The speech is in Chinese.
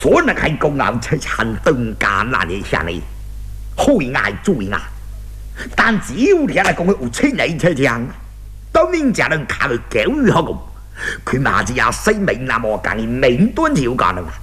昨日喺公牛出產東家那里向你開嗌追嗌，但只要你係講佢有錢嚟車槍，當年就能靠佢教育好咁，佢馬子也生命那麼講你明端條幹啦。